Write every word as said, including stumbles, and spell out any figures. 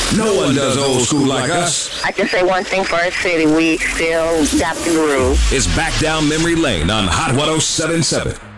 No one does old school like us. I can say one thing for our city. We still got the groove. It's back down memory lane on Hot ten seventy-seven.